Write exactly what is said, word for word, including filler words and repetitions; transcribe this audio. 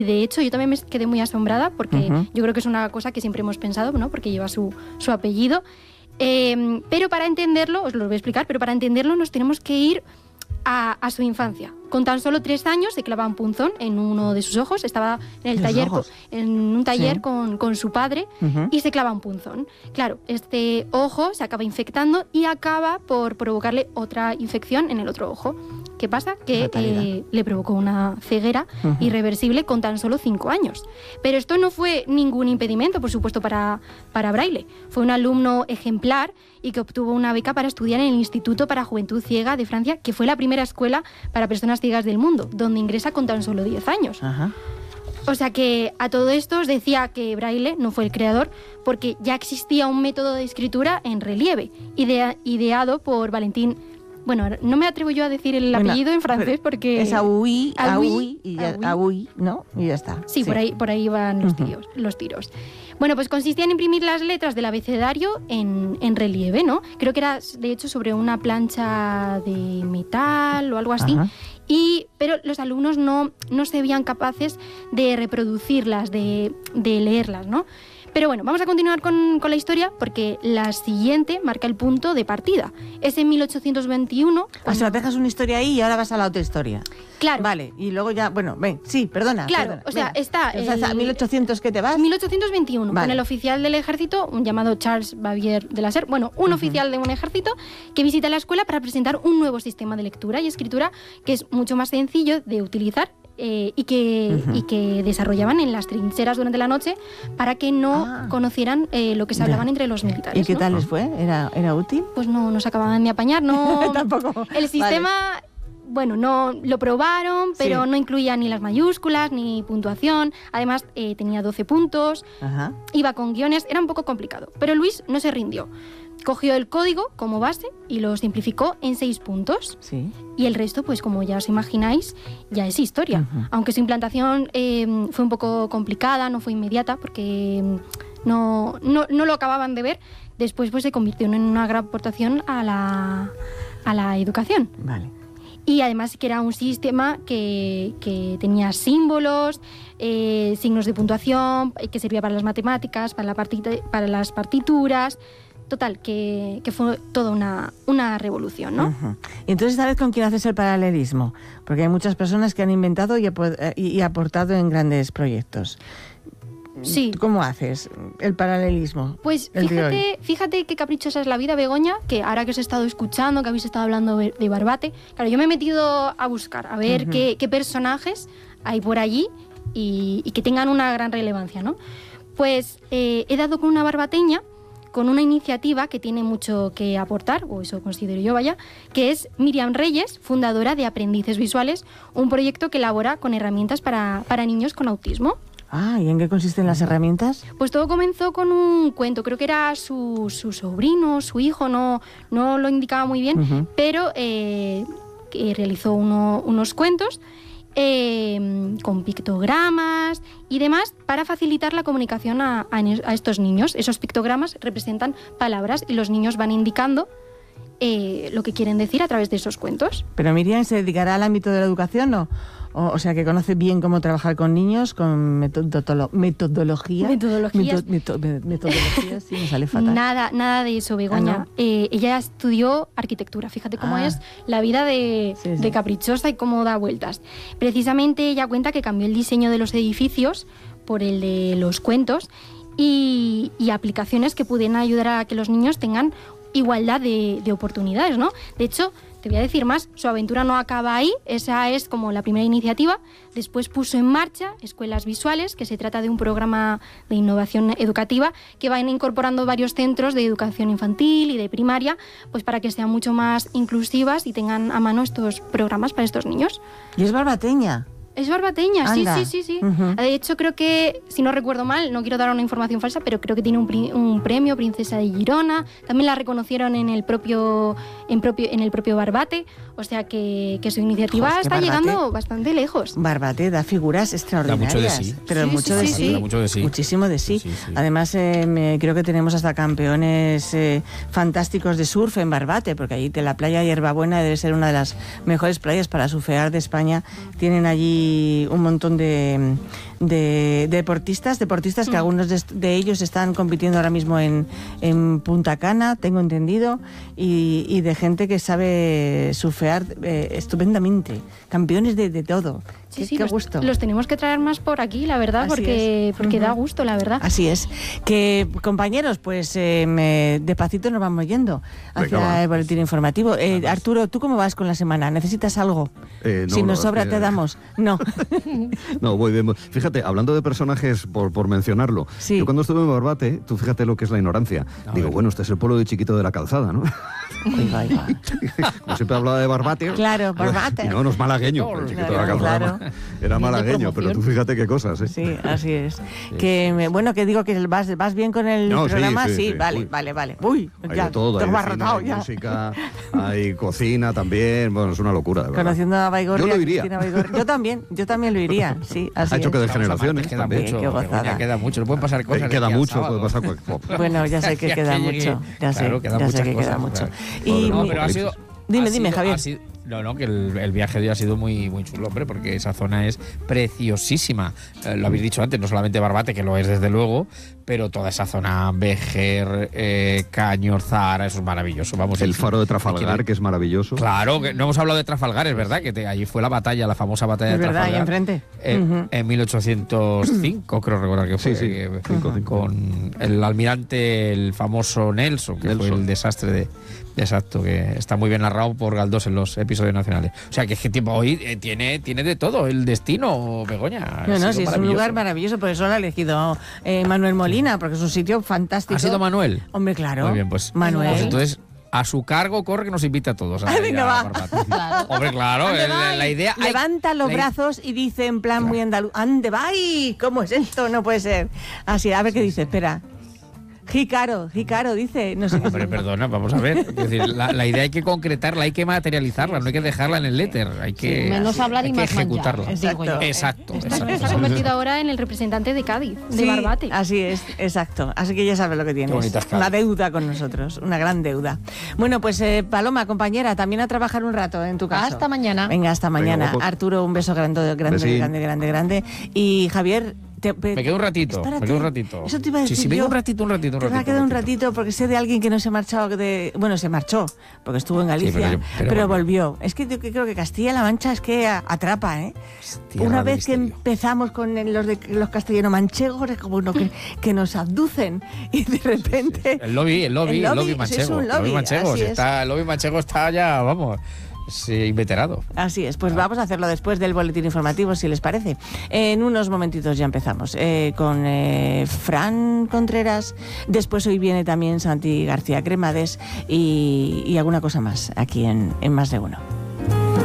De hecho, yo también me quedé muy asombrada porque Uh-huh. yo creo que es una cosa que siempre hemos pensado, ¿no? Porque lleva su, su apellido. Eh, pero para entenderlo, os lo voy a explicar, pero para entenderlo nos tenemos que ir a, a su infancia. Con tan solo tres años se clava un punzón en uno de sus ojos. Estaba en el ¿En taller, los ojos? en un taller Sí. con, con su padre Uh-huh. y se clava un punzón. Claro, este ojo se acaba infectando y acaba por provocarle otra infección en el otro ojo. ¿Qué pasa? Que Fatalidad. eh, le provocó una ceguera Ujú. irreversible con tan solo cinco años. Pero esto no fue ningún impedimento, por supuesto, para, para Braille. Fue un alumno ejemplar y que obtuvo una beca para estudiar en el Instituto para Juventud Ciega de Francia, que fue la primera escuela para personas ciegas del mundo, donde ingresa con tan solo diez años. Ajá. O sea que a todo esto os decía que Braille no fue el creador porque ya existía un método de escritura en relieve, idea- ideado por Valentín. Bueno, no me atrevo yo a decir el Bueno, apellido en francés pero porque... Es Aui, Aui, Aui, y ya, Aui. Aui, ¿no? Y ya está. Sí, Por, ahí, por ahí van los Ujú. tiros, los tiros. Bueno, pues consistía en imprimir las letras del abecedario en, en relieve, ¿no? Creo que era, de hecho, sobre una plancha de metal o algo así. Ajá. Y, pero los alumnos no, no se veían capaces de reproducirlas, de, de leerlas, ¿no? Pero bueno, vamos a continuar con, con la historia porque la siguiente marca el punto de partida. Es en mil ochocientos veintiuno. O sea, dejas una historia ahí y ahora vas a la otra historia. Claro. Vale, y luego ya, bueno, ven, sí, perdona. Claro, perdona, o sea, venga. está O sea, el- ¿a mil ochocientos qué te vas? mil ochocientos veintiuno, Vale. con el oficial del ejército, un llamado Charles Bavier de la Serre, bueno, un Ujú. oficial de un ejército que visita la escuela para presentar un nuevo sistema de lectura y escritura que es mucho más sencillo de utilizar eh, y, que, Ujú. y que desarrollaban en las trincheras durante la noche para que no Ah. conocieran eh, lo que se Ya. hablaban entre los militares. ¿Y qué ¿no? tal les fue? ¿Era, era útil? Pues no nos acababan de apañar, no. Tampoco. El sistema, bueno, no lo probaron, pero Sí. no incluía ni las mayúsculas ni puntuación. Además, eh, tenía doce puntos. Vale. Ajá. Iba con guiones, era un poco complicado. Pero Luis no se rindió. Cogió el código como base y lo simplificó en seis puntos. Sí. Y el resto, pues como ya os imagináis, ya es historia. Ujú. Aunque su implantación eh, fue un poco complicada, no fue inmediata, porque mm, no, no, no lo acababan de ver, después pues se convirtió en una gran aportación a la, a la educación. Vale. Y además que era un sistema que, que tenía símbolos, eh, signos de puntuación, que servía para las matemáticas, para, la partita- para las partituras. Total, que, que fue toda una, una revolución, ¿no? Ujú. Y entonces, ¿sabes con quién haces el paralelismo? Porque hay muchas personas que han inventado y, apo- eh, y- y aportado en grandes proyectos. Sí. ¿Tú ¿Cómo haces el paralelismo? Pues El de hoy. fíjate, fíjate qué caprichosa es la vida, Begoña, que ahora que os he estado escuchando, que habéis estado hablando de de Barbate, claro, yo me he metido a buscar, a ver Ujú. qué, qué personajes hay por allí y, y que tengan una gran relevancia, ¿no? Pues eh, he dado con una barbateña, con una iniciativa que tiene mucho que aportar, o eso considero yo, vaya, que es Miriam Reyes, fundadora de Aprendices Visuales, un proyecto que elabora con herramientas para, para niños con autismo. Ah, ¿y en qué consisten las herramientas? Pues todo comenzó con un cuento, creo que era su, su sobrino, su hijo, no, no lo indicaba muy bien, Ujú. pero eh, que realizó uno- unos cuentos eh, con pictogramas y demás para facilitar la comunicación a, a ni- a estos niños. Esos pictogramas representan palabras y los niños van indicando eh, lo que quieren decir a través de esos cuentos. ¿Pero Miriam se dedicará al ámbito de la educación o, o, o sea, que conoce bien cómo trabajar con niños, con metodolo- metodología? Metodologías. Meto- meto- me- metodologías, sí, me sale fatal. Nada, nada de eso, Begoña. Ah, ¿no? Eh, ella estudió arquitectura. Fíjate cómo Ah. es la vida de, Sí, sí. de caprichosa y cómo da vueltas. Precisamente ella cuenta que cambió el diseño de los edificios por el de los cuentos y, y aplicaciones que pudieran ayudar a que los niños tengan igualdad de, de oportunidades, ¿no? De hecho, te voy a decir más, su aventura no acaba ahí, esa es como la primera iniciativa. Después puso en marcha Escuelas Visuales, que se trata de un programa de innovación educativa que van incorporando varios centros de educación infantil y de primaria, pues para que sean mucho más inclusivas y tengan a mano estos programas para estos niños. Y es barbateña. Es barbateña, sí, Anda. sí, sí, sí. Ujú. De hecho, creo que, si no recuerdo mal, no quiero dar una información falsa, pero creo que tiene un, pri- un premio Princesa de Girona. También la reconocieron en el propio, en propio, en el propio Barbate. O sea que, que su iniciativa Jo, es que está Barbate- llegando bastante lejos. Barbate da figuras extraordinarias. Da mucho de sí. Pero Sí, mucho sí, de sí, sí. sí. Da mucho de sí. Muchísimo de sí. Sí, sí. Además, eh, me- creo que tenemos hasta campeones eh, fantásticos de surf en Barbate, porque allí de la playa Hierbabuena debe ser una de las mejores playas para surfear de España. Tienen allí y un montón de, de, de deportistas, deportistas que Mm. algunos de, de ellos están compitiendo ahora mismo en, en Punta Cana, tengo entendido, y, y de gente que sabe surfear eh, estupendamente, campeones de, de todo. Sí, qué, sí, qué los, gusto. los tenemos que traer más por aquí, la verdad, Así porque, es. porque Ujú. da gusto, la verdad. Así es. Que, compañeros, pues eh, me- despacito nos vamos yendo hacia Venga, va. el boletín informativo. Eh, Arturo, ¿tú cómo vas con la semana? ¿Necesitas algo? Eh, no, si la nos verdad sobra, es que- te damos. No. No, voy bien. Fíjate, hablando de personajes, por, por mencionarlo, Sí. yo cuando estuve en Barbate, tú fíjate lo que es la ignorancia. A Digo, ver. bueno, este es el pueblo de Chiquito de la Calzada, ¿no? Oiga, oiga. Como siempre hablaba de Barbate. Claro, Barbate. Y no, no es malagueño. El Chiquito de la Claro, Calzada claro. era Bien de malagueño, pero tú promoción. fíjate qué cosas, ¿eh? Sí, así es. Que me- bueno, que digo que vas, vas bien con el No, sí, programa. sí, sí. vale, Uy. vale, vale. Uy, Hay ya, de todo, te hay has de cine, barrotado hay ya. música, hay cocina también. Bueno, es una locura, de verdad. Conociendo a Baigorria, Yo lo iría. Cristina Baigorria. Yo también, yo también lo iría, sí, así Ha hecho es. que de Estamos generaciones amantes, queda también. mucho, Qué gozada. Begoña, queda mucho, no pueden pasar Eh, cosas. de queda aquí al mucho, sábado. puede pasar cualquier Bueno, ya sé que Ya queda que llegue- mucho. Ya sé, claro, quedan ya sé muchas que queda cosas, mucho. claro. Y No, mi- pero ha sido... Dime, ha dime, sido- Javier. ha sido- no, no, que el, el viaje de hoy ha sido muy, muy chulo, hombre, porque esa zona es preciosísima. Eh, lo habéis dicho antes, no solamente Barbate, que lo es desde luego, pero toda esa zona, Béjar, eh, Cañor, Zahara, eso es maravilloso. Vamos, El si- faro de si Trafalgar, quiere- que es maravilloso. Claro, que no hemos hablado de Trafalgar, es verdad, que te- allí fue la batalla, la famosa batalla Es de verdad, ahí Trafalgar. enfrente. En, Ujú. en mil ochocientos cinco, creo recordar que fue. Sí, sí, que- cinco, cinco. Con el almirante, el famoso Nelson, que fue Nelson. el desastre de. Exacto, que está muy bien narrado por Galdós en los episodios nacionales. O sea, que es que tiempo hoy eh, tiene, tiene de todo, el destino, Begoña. No, ha no, sido sí, es un maravilloso. lugar maravilloso, por eso lo ha elegido eh, Manuel Molina, porque es un sitio fantástico. ¿Ha sido Manuel? Hombre, claro. Muy bien, pues. Manuel. Pues entonces, a su cargo corre que nos invita a todos. A Ay, ir venga, a va. Barbate. Claro. Hombre, claro, Ande la, vai. la idea. hay- Levanta los la- brazos y dice en plan muy andaluz, ¡ande vai! ¿Cómo es esto? No puede ser. Así, a ver qué dice, espera. Jícaro, Jícaro dice, no sé qué. Hombre, perdona, vamos a ver. Es decir, la, la idea hay que concretarla, hay que materializarla, no hay que dejarla en el éter, hay que, Menos hablar hay y que más manjar. ejecutarla. Exacto. digo yo. Exacto, Está- exacto. se ha convertido ahora en el representante de Cádiz, de Sí, Barbate. así es, exacto. Así que ya sabes lo que tienes. bonita es Cádiz. Una deuda con nosotros, una gran deuda. Bueno, pues eh, Paloma, compañera, también a trabajar un rato en tu casa. Hasta mañana. Venga, hasta mañana. guapo. Arturo, un beso grande, grande, Besín. grande, grande, grande. Y Javier... te- Me quedo un ratito, Espérate. me quedo un ratito. Eso te iba a Sí, decir sí, me yo. quedo un ratito, un ratito, un Te va a ratito, quedar un un ratito. ratito porque sé de alguien que no se ha marchado de... Bueno, se marchó, porque estuvo en Galicia, pero pero, yo- pero volvió. Es que yo que creo que Castilla-La Mancha es que a- atrapa, ¿eh? Tierra Una de vez que misterio. empezamos con el- los, de, los castellano-manchegos, es como uno que, que nos abducen y de repente... El lobby, el lobby, El el lobby, lobby eso es manchego. un el lobby, manchego, así si es. está, el lobby manchego está ya, vamos, sí, inveterado. Así es, pues vamos a hacerlo después del boletín informativo, si les parece. En unos momentitos ya empezamos eh, con eh, Fran Contreras, después hoy viene también Santi García Cremades y, y alguna cosa más aquí en, en Más de Uno.